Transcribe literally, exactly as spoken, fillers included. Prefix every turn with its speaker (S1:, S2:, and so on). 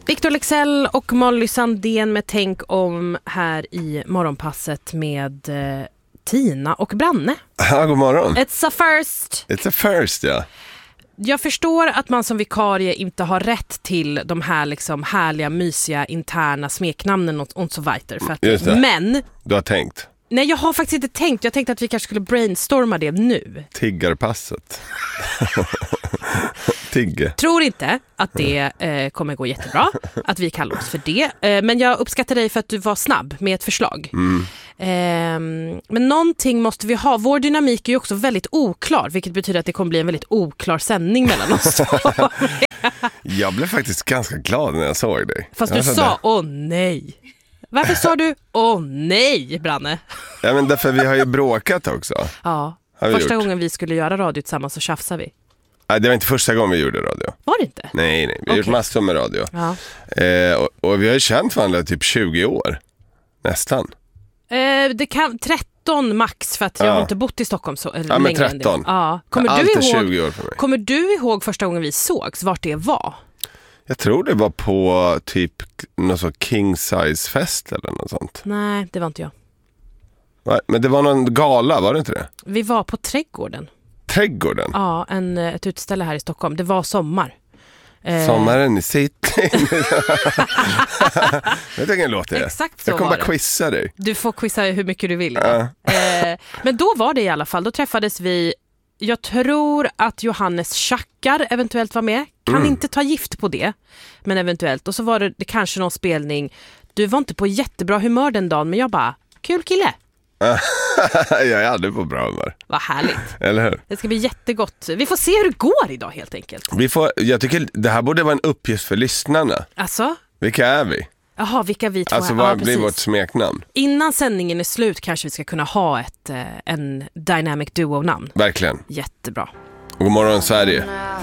S1: Victor Leksell och Molly Sandén med Tänk om här i morgonpasset med eh, Tina och Branne.
S2: Ja, god morgon.
S1: It's a first.
S2: It's a first, ja.
S1: Jag förstår att man som vikarie inte har rätt till de här liksom härliga, mysiga, interna smeknamnen och, och så vidare. För att, men...
S2: Du har tänkt?
S1: Nej, jag har faktiskt inte tänkt. Jag tänkte att vi kanske skulle brainstorma det nu.
S2: Tiggarpasset. Tigge.
S1: Tror inte att det eh, kommer gå jättebra att vi kallar oss för det. Eh, men jag uppskattar dig för att du var snabb med ett förslag.
S2: Mm.
S1: Eh, men någonting måste vi ha. Vår dynamik är ju också väldigt oklar, vilket betyder att det kommer bli en väldigt oklar sändning mellan oss.
S2: Jag blev faktiskt ganska glad när jag såg dig.
S1: Fast du sa, åh nej. Varför sa du, åh nej, Branne?
S2: Ja, men därför vi har ju bråkat också.
S1: Ja,
S2: första
S1: gjort. gången vi skulle göra radio tillsammans så tjafsade vi.
S2: Nej, det var inte första gången vi gjorde radio.
S1: Var det inte?
S2: Nej, nej. Vi har
S1: okay.
S2: gjort massor med radio.
S1: Ja.
S2: Eh, och, och vi har ju känt varandra typ tjugo år. Nästan.
S1: Eh, det kan tretton max för att jag
S2: ja.
S1: har inte bott i Stockholm så
S2: ja, längre men tretton.
S1: Än det. Ja. Kommer
S2: Allt
S1: du
S2: är
S1: ihåg,
S2: tjugo år för mig.
S1: Kommer du ihåg första gången vi sågs, vart det var?
S2: Jag tror det var på typ någon sån king size fest eller något sånt.
S1: Nej, det var inte jag.
S2: Nej, men det var någon gala, var det inte det?
S1: Vi var på Trädgården.
S2: Trädgården?
S1: Ja, en, ett utställe här i Stockholm. Det var sommar.
S2: Sommaren i city. Jag tänker en låt det.
S1: Exakt så.
S2: Jag kommer
S1: var
S2: bara quizza dig.
S1: Du får quizza hur mycket du vill.
S2: Ja.
S1: Eh, men då var det i alla fall. Då träffades vi. Jag tror att Johannes Schackar eventuellt var med. Kan mm. inte ta gift på det. Men eventuellt. Och så var det, det kanske någon spelning. Du var inte på jättebra humör den dagen. Men jag bara, kul kille.
S2: Jag är aldrig på bra humör.
S1: Vad härligt.
S2: Eller hur?
S1: Det ska bli jättegott. Vi får se hur det går idag helt enkelt.
S2: Vi får, jag tycker det här borde vara en uppgift för lyssnarna.
S1: Alltså?
S2: Vilka är vi?
S1: Jaha, vilka vi två
S2: alltså,
S1: är.
S2: vad
S1: ja,
S2: blir
S1: precis.
S2: vårt smeknamn?
S1: Innan sändningen är slut kanske vi ska kunna ha ett, en dynamic duo-namn.
S2: Verkligen.
S1: Jättebra.
S2: God morgon Sverige.